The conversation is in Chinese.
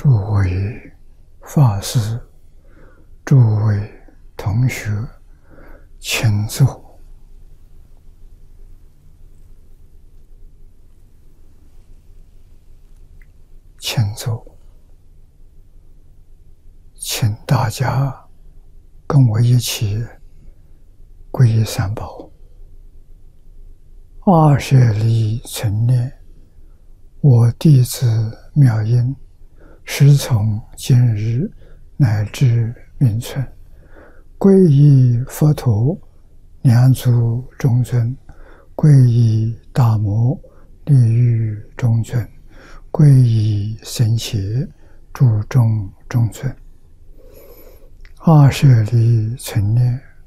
诸位法师、诸位同学，请坐。请坐，请大家跟我一起皈依三宝。20里存念，我弟子妙音，时从今日乃至命存，皈依佛陀两足中尊，皈依大摩利欲中尊，皈依僧伽注中中尊。20里存念，